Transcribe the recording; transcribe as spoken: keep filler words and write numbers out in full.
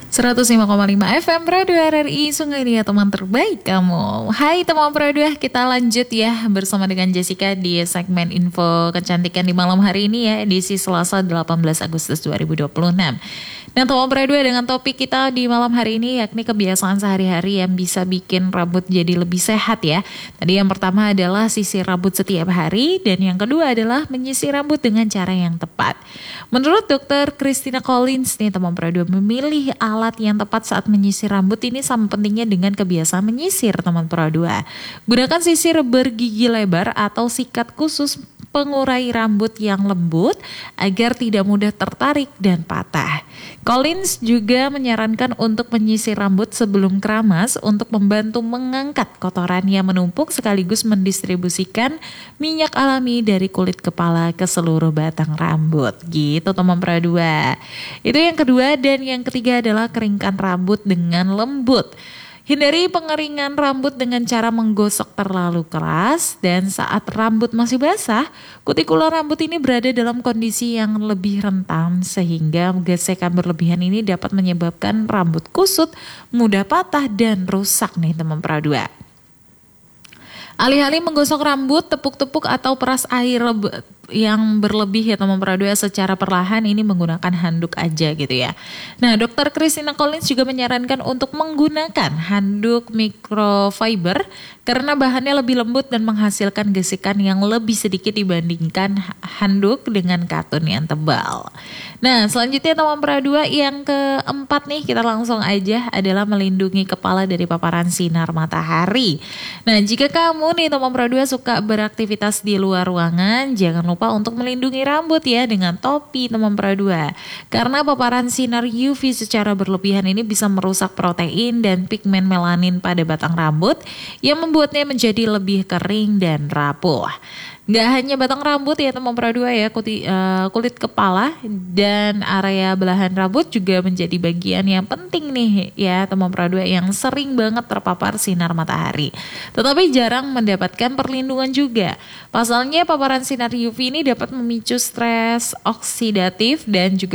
seratus lima koma lima F M Radio R R I Sungai Dia, teman terbaik kamu. Hai teman Radio, kita lanjut ya bersama dengan Jessica di segmen info kecantikan di malam hari ini ya, edisi Selasa delapan belas Agustus dua ribu dua puluh enam. Dan teman Radio, dengan topik kita di malam hari ini yakni kebiasaan sehari-hari yang bisa bikin rambut jadi lebih sehat ya. Tadi yang pertama adalah sisir rambut setiap hari, dan yang kedua adalah menyisir rambut dengan cara yang tepat. Menurut dokter Christina Collins nih teman Radio, memilih alat yang tepat saat menyisir rambut ini sama pentingnya dengan kebiasaan menyisir teman Pro dua. Gunakan sisir bergigi lebar atau sikat khusus pengurai rambut yang lembut agar tidak mudah tertarik dan patah. Collins juga menyarankan untuk menyisir rambut sebelum keramas untuk membantu mengangkat kotoran yang menumpuk sekaligus mendistribusikan minyak alami dari kulit kepala ke seluruh batang rambut. Gitu teman Pro dua. Itu yang kedua, dan yang ketiga adalah keringkan rambut dengan lembut. Hindari pengeringan rambut dengan cara menggosok terlalu keras, dan saat rambut masih basah, kutikular rambut ini berada dalam kondisi yang lebih rentan sehingga gesekan berlebihan ini dapat menyebabkan rambut kusut, mudah patah dan rusak nih teman Pro dua. Alih-alih menggosok rambut, tepuk-tepuk atau peras air yang berlebih ya teman Pro dua secara perlahan, ini menggunakan handuk aja gitu ya. Nah, dokter Christina Collins juga menyarankan untuk menggunakan handuk microfiber karena bahannya lebih lembut dan menghasilkan gesekan yang lebih sedikit dibandingkan handuk dengan katun yang tebal. Nah, selanjutnya teman Pro dua yang keempat nih, kita langsung aja, adalah melindungi kepala dari paparan sinar matahari. Nah, jika kamu nih teman Pro dua suka beraktivitas di luar ruangan, jangan lupa untuk melindungi rambut ya dengan topi teman Pro dua. Karena paparan sinar U V secara berlebihan ini bisa merusak protein dan pigmen melanin pada batang rambut yang membuatnya menjadi lebih kering dan rapuh. Gak hanya batang rambut ya teman Pro dua ya, kulit, uh, kulit kepala dan area belahan rambut juga menjadi bagian yang penting nih ya teman Pro dua yang sering banget terpapar sinar matahari. Tetapi jarang mendapatkan perlindungan juga. Pasalnya paparan sinar U V ini dapat memicu stres oksidatif dan juga